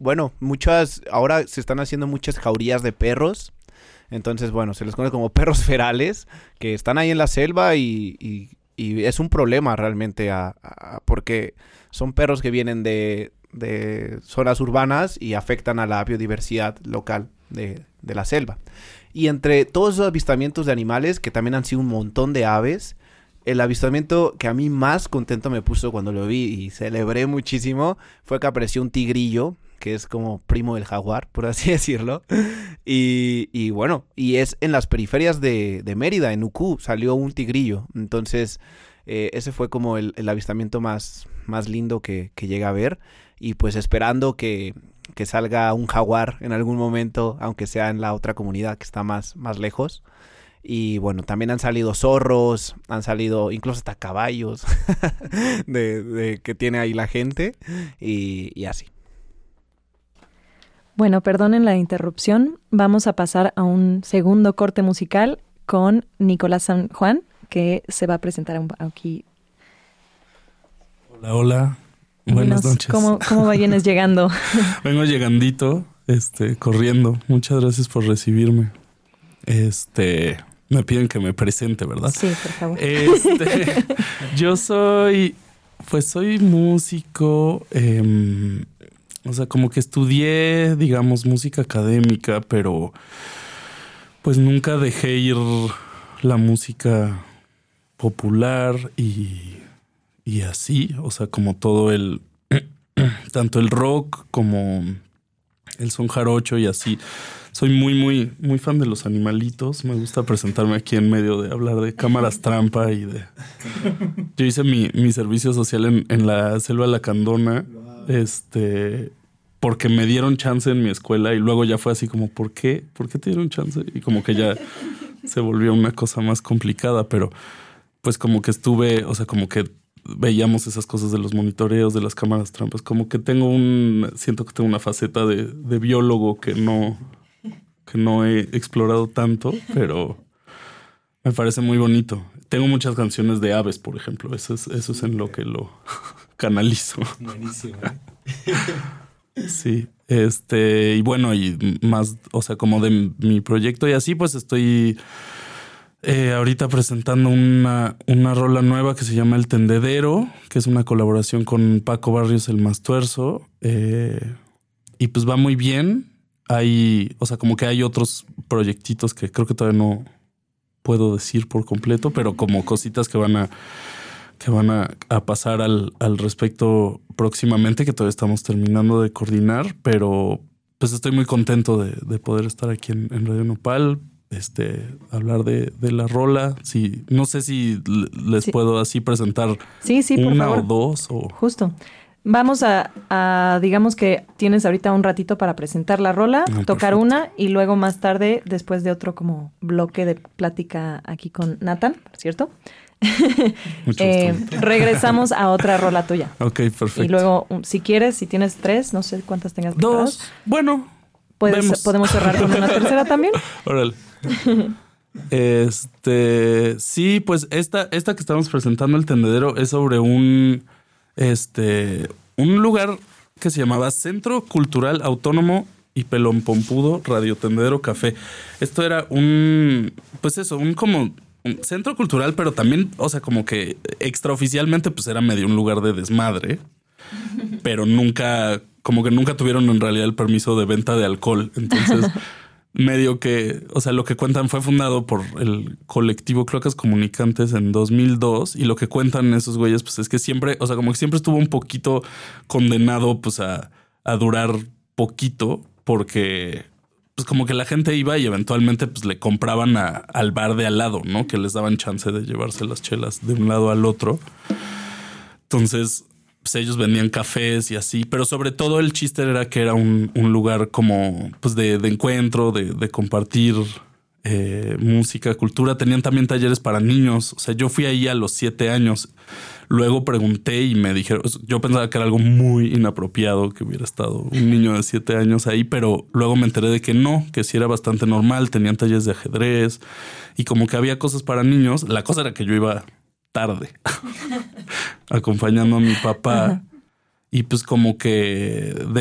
bueno, ahora se están haciendo muchas jaurías de perros. Entonces, bueno, se les conoce como perros ferales, que están ahí en la selva y es un problema realmente porque son perros que vienen de zonas urbanas y afectan a la biodiversidad local de la selva. Y entre todos esos avistamientos de animales, que también han sido un montón de aves, el avistamiento que a mí más contento me puso cuando lo vi y celebré muchísimo fue que apareció un tigrillo, que es como primo del jaguar, por así decirlo. Y bueno, y es en las periferias de Mérida, en Ucú, salió un tigrillo. Entonces, ese fue como el avistamiento más lindo que llegué a ver. Y pues esperando que salga un jaguar en algún momento, aunque sea en la otra comunidad que está más lejos. Y bueno, también han salido zorros, han salido incluso hasta caballos de que tiene ahí la gente y así. Bueno, perdonen la interrupción. Vamos a pasar a un segundo corte musical con Nicolás San Juan, que se va a presentar aquí. Hola. Buenas noches. ¿Cómo vienes llegando? Vengo llegandito, corriendo. Muchas gracias por recibirme. Me piden que me presente, ¿verdad? Sí, por favor. Yo soy músico. O sea, como que estudié, digamos, música académica, pero pues nunca dejé ir la música popular y así. O sea, como todo tanto el rock como el son jarocho y así. Soy muy, muy, muy fan de los animalitos. Me gusta presentarme aquí en medio de hablar de cámaras trampa y de... Yo hice mi servicio social en la Selva Lacandona, porque me dieron chance en mi escuela y luego ya fue así como, ¿por qué? ¿Por qué te dieron chance? Y como que ya se volvió una cosa más complicada, pero pues como que estuve, o sea, como que veíamos esas cosas de los monitoreos, de las cámaras trampas, como que siento que tengo una faceta de biólogo que no he explorado tanto, pero me parece muy bonito. Tengo muchas canciones de aves, por ejemplo. Eso es en lo que lo canalizo. Buenísimo. Sí. Y bueno, y más, o sea, como de mi proyecto y así, pues estoy ahorita presentando una rola nueva que se llama El Tendedero, que es una colaboración con Paco Barrios, el Mastuerzo. Y pues va muy bien. O sea, como que hay otros proyectitos que creo que todavía no puedo decir por completo, pero como cositas que van a pasar al respecto próximamente, que todavía estamos terminando de coordinar, pero pues estoy muy contento de poder estar aquí en Radio Nopal, hablar de la rola. Sí, no sé si les puedo así presentar una o dos. Justo. Vamos a digamos que tienes ahorita un ratito para presentar la rola, tocar perfecto. Una y luego más tarde, después de otro como bloque de plática aquí con Nathan, ¿cierto? Regresamos a otra rola tuya. Ok, perfecto. Y luego, si quieres, si tienes 3, no sé cuántas tengas. Dos. Bueno, ¿podemos cerrar con una tercera también? Órale. Sí, pues esta que estamos presentando, El Tendedero, es sobre un lugar que se llamaba Centro Cultural Autónomo y Pelón-Pompudo Radio Tendedero Café. Esto era un centro cultural, pero también, o sea, como que extraoficialmente pues era medio un lugar de desmadre, pero nunca tuvieron en realidad el permiso de venta de alcohol. Entonces medio que, o sea, lo que cuentan fue fundado por el colectivo Cloacas Comunicantes en 2002 y lo que cuentan esos güeyes pues es que siempre, o sea, como que siempre estuvo un poquito condenado pues a durar poquito porque pues como que la gente iba y eventualmente pues le compraban al bar de al lado, ¿no? Que les daban chance de llevarse las chelas de un lado al otro. Entonces pues ellos vendían cafés y así, pero sobre todo el chiste era que era un lugar como pues de encuentro, de compartir música, cultura. Tenían también talleres para niños. O sea, yo fui ahí a los 7 años. Luego pregunté y me dijeron, yo pensaba que era algo muy inapropiado que hubiera estado un niño de 7 años ahí, pero luego me enteré de que no, que sí era bastante normal. Tenían talleres de ajedrez y como que había cosas para niños. La cosa era que yo iba tarde acompañando a mi papá. Ajá. Y pues como que